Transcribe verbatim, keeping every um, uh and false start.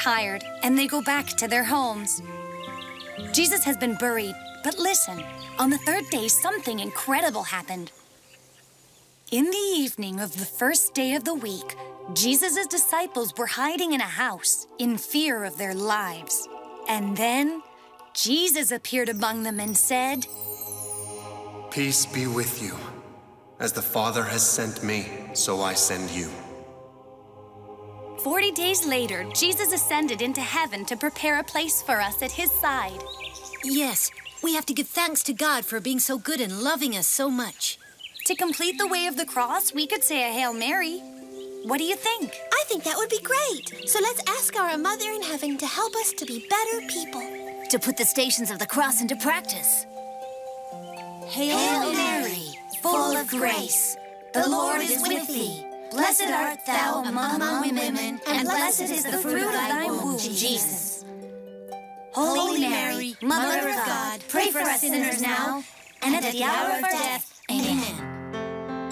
tired, and they go back to their homes. Jesus has been buried, but listen, on the third day, something incredible happened. In the evening of the first day of the week, Jesus' disciples were hiding in a house in fear of their lives. And then Jesus appeared among them and said, "Peace be with you. As the Father has sent me, so I send you." Forty days later, Jesus ascended into heaven to prepare a place for us at his side. Yes, we have to give thanks to God for being so good and loving us so much. To complete the way of the cross, we could say a Hail Mary. What do you think? I think that would be great. So let's ask our Mother in Heaven to help us to be better people. To put the Stations of the Cross into practice. Hail, Hail Mary, full of grace, the Lord is with thee. Blessed art thou among women, and blessed is the fruit of thy womb, Jesus. Holy Mary, Mother of God, pray for us sinners now, and at the hour of our death.